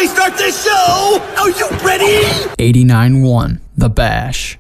start this show? Are you ready? 89.1 The Bash.